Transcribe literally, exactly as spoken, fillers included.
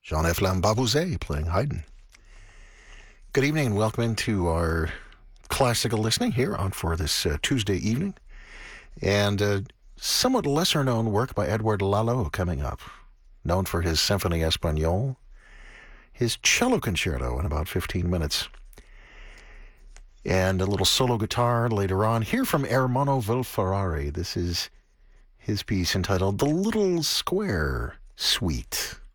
Jean-F. Lambavouze playing Haydn. Good evening and welcome into our classical listening here on for this uh, Tuesday evening. And uh, somewhat lesser-known work by Edouard Lalo coming up, known for his Symphonie Espagnole, his cello concerto in about fifteen minutes, and a little solo guitar later on. Here from Ermanno Vilferrari, this is his piece entitled The Little Square Suite.